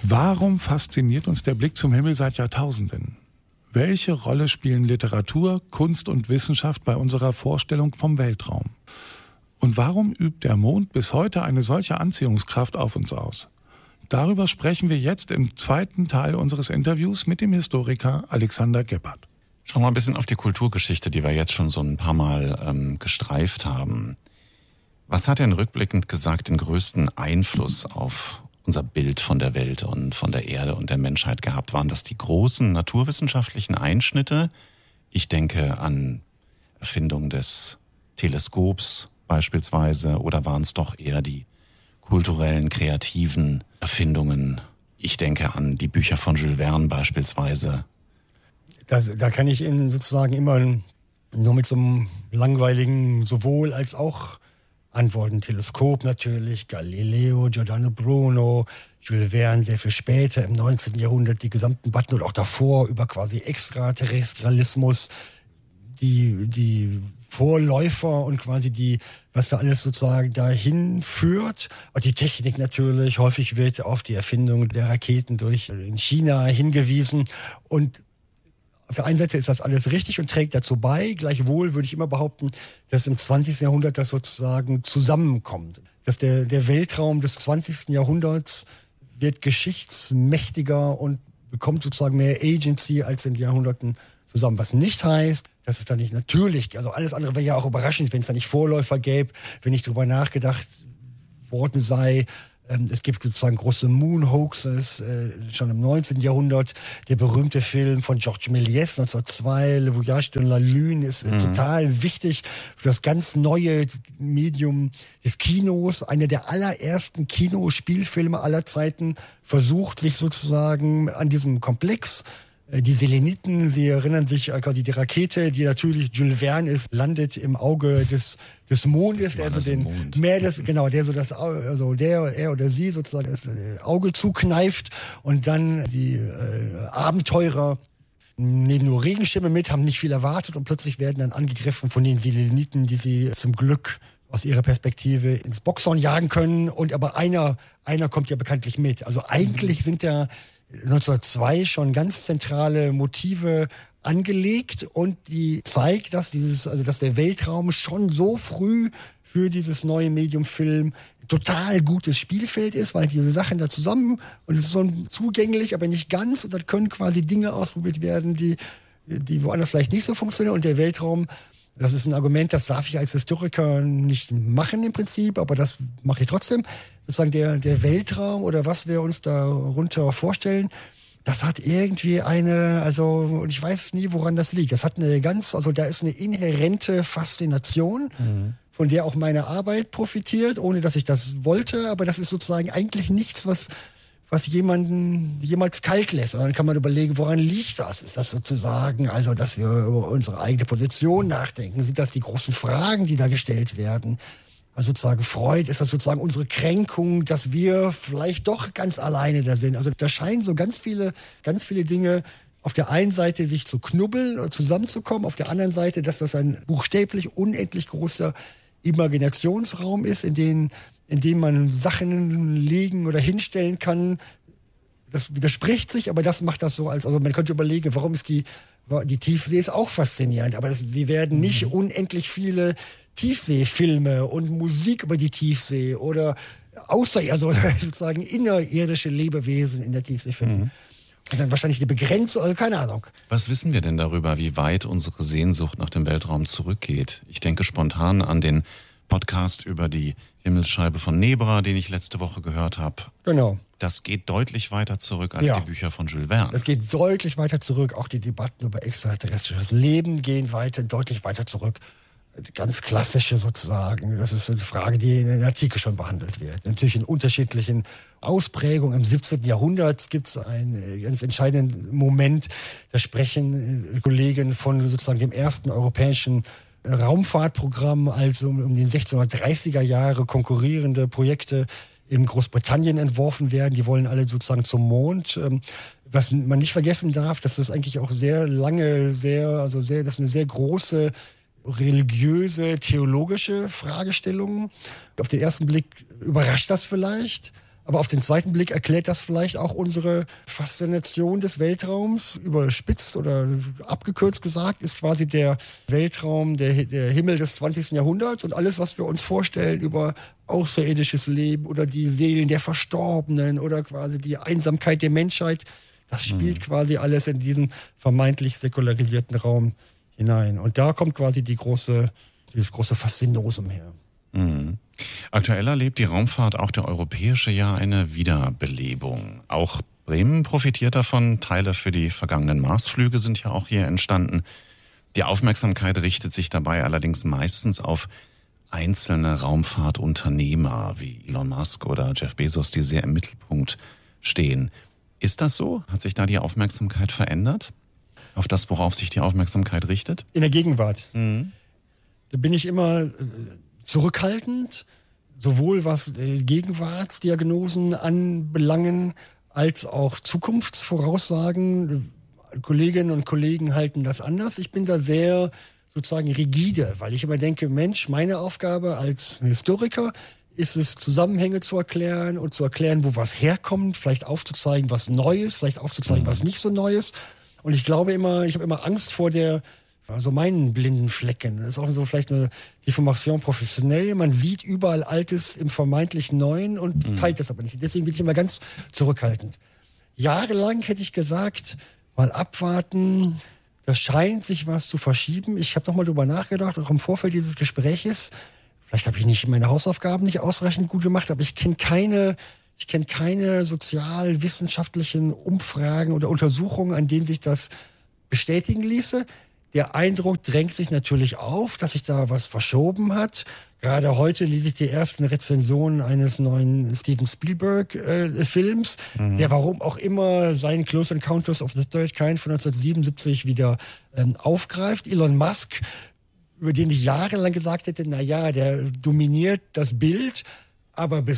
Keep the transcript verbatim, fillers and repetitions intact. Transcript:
Warum fasziniert uns der Blick zum Himmel seit Jahrtausenden? Welche Rolle spielen Literatur, Kunst und Wissenschaft bei unserer Vorstellung vom Weltraum? Und warum übt der Mond bis heute eine solche Anziehungskraft auf uns aus? Darüber sprechen wir jetzt im zweiten Teil unseres Interviews mit dem Historiker Alexander Gebhardt. Schauen wir mal ein bisschen auf die Kulturgeschichte, die wir jetzt schon so ein paar Mal ähm, gestreift haben. Was hat denn rückblickend gesagt den größten Einfluss auf unser Bild von der Welt und von der Erde und der Menschheit gehabt? Waren das die großen naturwissenschaftlichen Einschnitte? Ich denke an Erfindung des Teleskops beispielsweise, oder waren es doch eher die kulturellen, kreativen Erfindungen? Ich denke an die Bücher von Jules Verne beispielsweise. Das, da kann ich Ihnen sozusagen immer nur mit so einem langweiligen sowohl als auch antworten. Teleskop natürlich, Galileo, Giordano Bruno, Jules Verne sehr viel später im neunzehnten Jahrhundert, die gesamten Debatten und auch davor über quasi Extraterrestrialismus, die, die Vorläufer und quasi die, was da alles sozusagen dahin führt. Und die Technik natürlich, häufig wird auf die Erfindung der Raketen durch in China hingewiesen. Und auf der einen Seite ist das alles richtig und trägt dazu bei. Gleichwohl würde ich immer behaupten, dass im zwanzigsten Jahrhundert das sozusagen zusammenkommt. Dass der, der Weltraum des zwanzigsten Jahrhunderts wird geschichtsmächtiger und bekommt sozusagen mehr Agency als in den Jahrhunderten zusammen. Was nicht heißt, dass es da nicht natürlich, also alles andere wäre ja auch überraschend, wenn es da nicht Vorläufer gäbe, wenn nicht drüber nachgedacht worden sei. Es gibt sozusagen große Moon-Hoaxes, äh, schon im neunzehnten Jahrhundert. Der berühmte Film von Georges Méliès neunzehnhundertzwei, Le Voyage de la Lune, ist äh, mhm. total wichtig für das ganz neue Medium des Kinos. Einer der allerersten Kinospielfilme aller Zeiten versucht sich sozusagen an diesem Komplex. Die Seleniten, Sie erinnern sich quasi die Rakete, die natürlich Jules Verne ist, landet im Auge des des Mondes, der so den Mond. mehr das genau, der so das also der er oder sie sozusagen das Auge zukneift und dann die äh, Abenteurer nehmen nur Regenschirme mit, haben nicht viel erwartet und plötzlich werden dann angegriffen von den Seleniten, die sie zum Glück aus ihrer Perspektive ins Boxhorn jagen können, und aber einer einer kommt ja bekanntlich mit. Also eigentlich sind ja neunzehnhundertzwei schon ganz zentrale Motive angelegt, und die zeigt, dass dieses, also dass der Weltraum schon so früh für dieses neue Medium Film total gutes Spielfeld ist, weil diese Sachen da zusammen, und es ist so zugänglich, aber nicht ganz, und dann können quasi Dinge ausprobiert werden, die die woanders vielleicht nicht so funktionieren, und der Weltraum, das ist ein Argument, das darf ich als Historiker nicht machen im Prinzip, aber das mache ich trotzdem. Sozusagen der, der Weltraum oder was wir uns darunter vorstellen, das hat irgendwie eine, also, und ich weiß nie, woran das liegt. Das hat eine ganz, also da ist eine inhärente Faszination, mhm. von der auch meine Arbeit profitiert, ohne dass ich das wollte, aber das ist sozusagen eigentlich nichts, was was jemanden jemals kalt lässt. Und dann kann man überlegen, woran liegt das? Ist das sozusagen, also, dass wir über unsere eigene Position nachdenken? Sind das die großen Fragen, die da gestellt werden? Also sozusagen Freud, ist das sozusagen unsere Kränkung, dass wir vielleicht doch ganz alleine da sind? Also da scheinen so ganz viele, ganz viele Dinge auf der einen Seite sich zu knubbeln oder zusammenzukommen, auf der anderen Seite, dass das ein buchstäblich unendlich großer Imaginationsraum ist, in den in dem man Sachen legen oder hinstellen kann. Das widerspricht sich, aber das macht das so als, also man könnte überlegen, warum ist die, die Tiefsee ist auch faszinierend, aber das, sie werden nicht mhm. unendlich viele Tiefseefilme und Musik über die Tiefsee oder außer, also sozusagen innerirdische Lebewesen in der Tiefsee finden. Mhm. Und dann wahrscheinlich die Begrenzung, also keine Ahnung. Was wissen wir denn darüber, wie weit unsere Sehnsucht nach dem Weltraum zurückgeht? Ich denke spontan an den Podcast über die Himmelsscheibe von Nebra, den ich letzte Woche gehört habe. Genau. Das geht deutlich weiter zurück als ja. die Bücher von Jules Verne. Es geht deutlich weiter zurück. Auch die Debatten über extraterrestrisches Leben gehen weiter, deutlich weiter zurück. Ganz klassische sozusagen. Das ist eine Frage, die in der Antike schon behandelt wird. Natürlich in unterschiedlichen Ausprägungen. Im siebzehnten Jahrhundert gibt es einen ganz entscheidenden Moment. Da sprechen Kollegen von sozusagen dem ersten europäischen Raumfahrtprogramm, also um den sechzehnhundertdreißiger Jahre konkurrierende Projekte in Großbritannien entworfen werden. Die wollen alle sozusagen zum Mond. Was man nicht vergessen darf, dass das eigentlich auch sehr lange, sehr, also sehr, das ist eine sehr große religiöse, theologische Fragestellung. Auf den ersten Blick überrascht das vielleicht, Aber auf den zweiten Blick erklärt das vielleicht auch unsere Faszination des Weltraums. Überspitzt oder abgekürzt gesagt ist quasi der Weltraum der, der Himmel des zwanzigsten Jahrhunderts. Und alles, was wir uns vorstellen über außerirdisches Leben oder die Seelen der Verstorbenen oder quasi die Einsamkeit der Menschheit, das spielt mhm. quasi alles in diesen vermeintlich säkularisierten Raum hinein. Und da kommt quasi die große, dieses große Faszinosum her. Mhm. Aktuell erlebt die Raumfahrt, auch der europäische, Jahr eine Wiederbelebung. Auch Bremen profitiert davon. Teile für die vergangenen Marsflüge sind ja auch hier entstanden. Die Aufmerksamkeit richtet sich dabei allerdings meistens auf einzelne Raumfahrtunternehmer wie Elon Musk oder Jeff Bezos, die sehr im Mittelpunkt stehen. Ist das so? Hat sich da die Aufmerksamkeit verändert? Auf das, worauf sich die Aufmerksamkeit richtet? In der Gegenwart. Mhm. Da bin ich immer äh, zurückhaltend, sowohl was äh, Gegenwartsdiagnosen anbelangen, als auch Zukunftsvoraussagen. Kolleginnen und Kollegen halten das anders. Ich bin da sehr sozusagen rigide, weil ich immer denke, Mensch, meine Aufgabe als Historiker ist es, Zusammenhänge zu erklären und zu erklären, wo was herkommt, vielleicht aufzuzeigen, was neu ist, vielleicht aufzuzeigen, was nicht so neu ist. Und ich glaube immer, ich habe immer Angst vor der, also meinen blinden Flecken. Das ist auch so vielleicht eine Deformation professionell. Man sieht überall Altes im vermeintlich Neuen und mhm. teilt das aber nicht. Deswegen bin ich immer ganz zurückhaltend. Jahrelang hätte ich gesagt, mal abwarten, da scheint sich was zu verschieben. Ich habe noch mal drüber nachgedacht, auch im Vorfeld dieses Gespräches. Vielleicht habe ich nicht meine Hausaufgaben nicht ausreichend gut gemacht, aber ich kenne keine, ich kenne keine sozialwissenschaftlichen Umfragen oder Untersuchungen, an denen sich das bestätigen ließe. Der Eindruck drängt sich natürlich auf, dass sich da was verschoben hat. Gerade heute lese ich die ersten Rezensionen eines neuen Steven Spielberg-Films, äh, mhm. der warum auch immer seinen Close Encounters of the Third Kind von neunzehnhundertsiebenundsiebzig wieder ähm, aufgreift. Elon Musk, über den ich jahrelang gesagt hätte, na ja, der dominiert das Bild, aber bis